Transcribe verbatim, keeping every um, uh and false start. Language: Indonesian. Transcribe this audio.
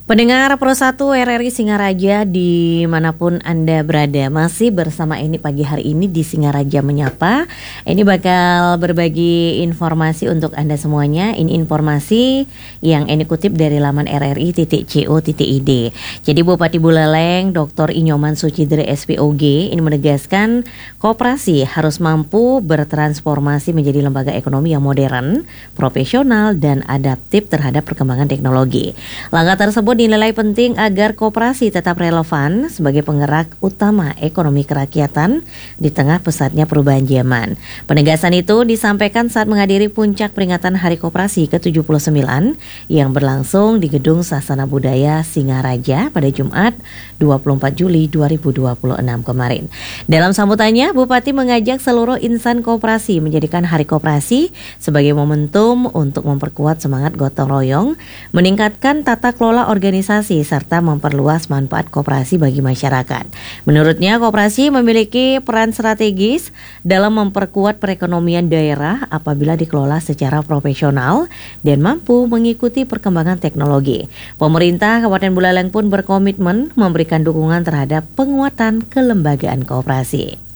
Pendengar Pro satu R R I Singaraja dimanapun Anda berada, masih bersama ini pagi hari ini di Singaraja Menyapa. Ini bakal berbagi informasi untuk Anda semuanya. Ini informasi yang ini kutip dari laman r r i titik co titik i d. Jadi Bupati Buleleng Doktor Inyoman Sucidre S P O G ini menegaskan koperasi harus mampu bertransformasi menjadi lembaga ekonomi yang modern, profesional dan adaptif terhadap perkembangan teknologi. Langkah tersebut dinilai penting agar koperasi tetap relevan sebagai penggerak utama ekonomi kerakyatan di tengah pesatnya perubahan zaman. Penegasan itu disampaikan saat menghadiri puncak peringatan Hari Koperasi ke tujuh puluh sembilan yang berlangsung di Gedung Sasana Budaya Singaraja pada Jumat dua puluh empat Juli dua ribu dua puluh enam kemarin. Dalam sambutannya, Bupati mengajak seluruh insan koperasi menjadikan Hari Koperasi sebagai momentum untuk memperkuat semangat gotong royong, meningkatkan tata kelola organisasi serta memperluas manfaat koperasi bagi masyarakat. Menurutnya, koperasi memiliki peran strategis dalam memperkuat perekonomian daerah apabila dikelola secara profesional dan mampu mengikuti perkembangan teknologi. Pemerintah Kabupaten Buleleng pun berkomitmen memberikan dukungan terhadap penguatan kelembagaan koperasi.